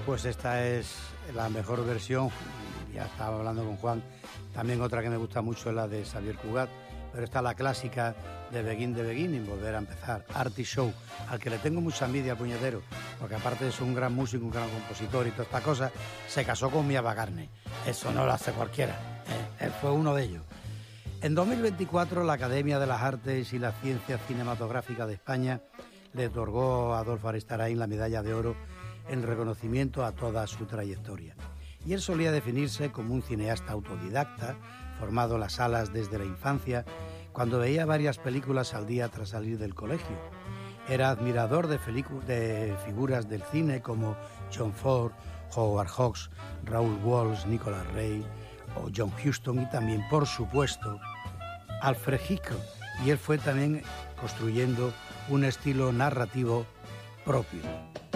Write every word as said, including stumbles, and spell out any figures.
Pues esta es la mejor versión, ya estaba hablando con Juan, también otra que me gusta mucho es la de Xavier Cugat, pero esta es la clásica de Begin the Beginning, Volver a empezar, Artie Shaw, al que le tengo mucha envidia al puñetero, porque aparte de ser un gran músico, un gran compositor y toda esta cosa, se casó con Mia Bagarne, eso no lo hace cualquiera, ¿eh? Él fue uno de ellos. En dos mil veinticuatro la Academia de las Artes y las Ciencias Cinematográficas de España le otorgó a Adolfo Aristarain la medalla de oro en reconocimiento a toda su trayectoria. Y él solía definirse como un cineasta autodidacta, formado en las salas desde la infancia, cuando veía varias películas al día tras salir del colegio. Era admirador de, de figuras del cine como John Ford, Howard Hawks, Raúl Walsh, Nicholas Ray o John Huston y también, por supuesto, Alfred Hitchcock. Y él fue también construyendo un estilo narrativo propio.